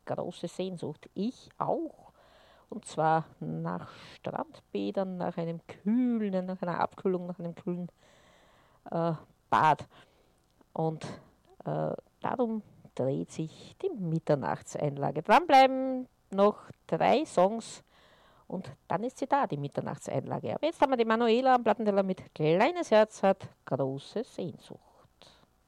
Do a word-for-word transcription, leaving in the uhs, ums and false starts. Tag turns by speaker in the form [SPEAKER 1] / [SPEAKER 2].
[SPEAKER 1] große Sehnsucht. Ich auch. Und zwar nach Strandbädern, nach einem kühlen, nach einer Abkühlung, nach einem kühlen äh, Bad. Und äh, darum dreht sich die Mitternachtseinlage. Dranbleiben, noch drei Songs und dann ist sie da, die Mitternachtseinlage. Aber jetzt haben wir die Manuela am Plattenteller mit Kleines Herz hat große Sehnsucht.